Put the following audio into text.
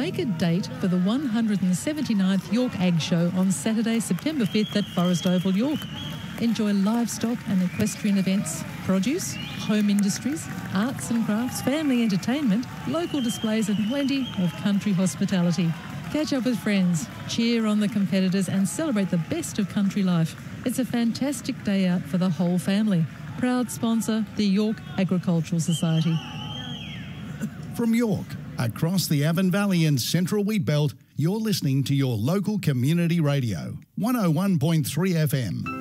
Make a date for the 179th York Ag Show on Saturday, September 5th at Forest Oval, York. Enjoy livestock and equestrian events, produce, home industries, arts and crafts, family entertainment, local displays and plenty of country hospitality. Catch up with friends, cheer on the competitors and celebrate the best of country life. It's a fantastic day out for the whole family. Proud sponsor, the York Agricultural Society. From York, across the Avon Valley and Central Wheatbelt, you're listening to your local community radio, 101.3 FM.